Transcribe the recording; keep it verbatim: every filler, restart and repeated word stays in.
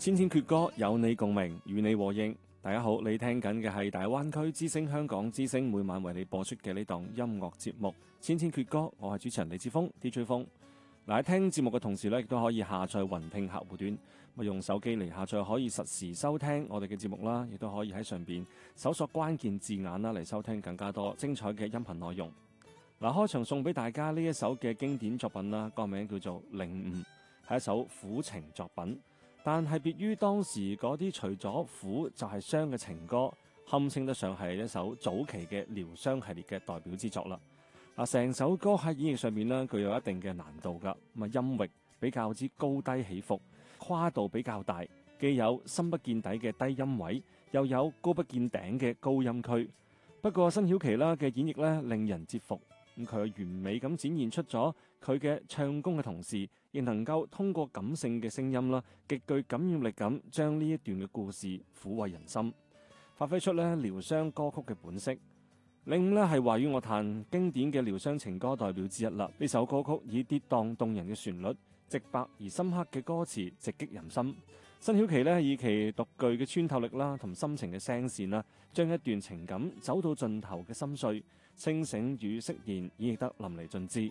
千千闕歌，有你共鳴，與你和應。大家好，你聽緊嘅係大灣區之聲香港之聲每晚為你播出嘅呢檔音樂節目《千千闕歌》，我係主持人李志峰 D J 峰。嗱，喺聽節目嘅同時咧，亦都可以下載雲聽客戶端，咪用手機嚟下載可以實時收聽我哋嘅節目啦，亦都可以喺上邊搜索關鍵字眼啦嚟收聽更加多精彩嘅音頻內容。嗱，開場送俾大家呢一首嘅經典作品啦，歌名叫做《領悟》，係一首苦情作品。但係別於當時嗰啲除咗苦就係傷嘅情歌，堪稱得上係一首早期嘅療傷系列嘅代表之作啦。嗱，成首歌喺演繹上面呢，具有一定嘅難度噶，咁啊音域比較之高低起伏，跨度比較大，既有深不見底嘅低音位，又有高不見頂嘅高音區。不過辛曉琪啦嘅演繹呢，令人折服。咁佢完美咁展現出咗佢嘅唱功嘅同時，亦能夠通過感性嘅聲音啦，極具感染力咁將呢一段嘅故事撫慰人心，發揮出咧療傷歌曲嘅本色。領悟咧係華語樂壇經典嘅療傷情歌代表之一啦。呢首歌曲以跌宕動人嘅旋律、直白而深刻嘅歌詞直擊人心。辛曉琪咧以其獨具嘅穿透力啦，同深情嘅聲線啦，將一段情感走到盡頭嘅心碎，清醒與釋然演繹得淋漓盡致。